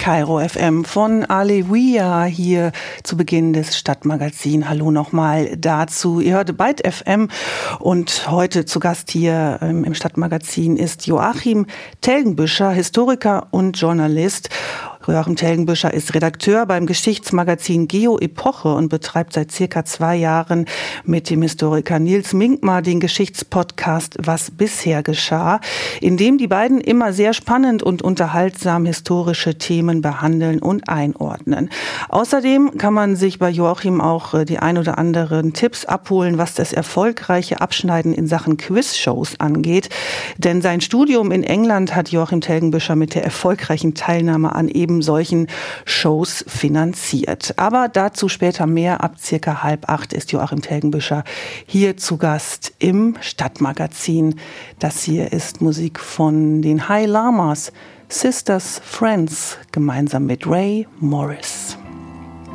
Kairo FM von Alewiya hier zu Beginn des Stadtmagazin. Hallo nochmal dazu. Ihr hört Byte FM und heute zu Gast hier im Stadtmagazin ist Joachim Telgenbüscher, Historiker und Journalist. Joachim Telgenbüscher ist Redakteur beim Geschichtsmagazin Geo-Epoche und betreibt seit circa 2 Jahren mit dem Historiker Nils Minkmar den Geschichtspodcast Was bisher geschah, in dem die beiden immer sehr spannend und unterhaltsam historische Themen behandeln und einordnen. Außerdem kann man sich bei Joachim auch die ein oder anderen Tipps abholen, was das erfolgreiche Abschneiden in Sachen Quizshows angeht. Denn sein Studium in England hat Joachim Telgenbüscher mit der erfolgreichen Teilnahme an eben solchen Shows finanziert. Aber dazu später mehr. Ab circa 7:30 ist Joachim Telgenbüscher hier zu Gast im Stadtmagazin. Das hier ist Musik von den High Lamas, Sisters Friends, gemeinsam mit Ray Morris.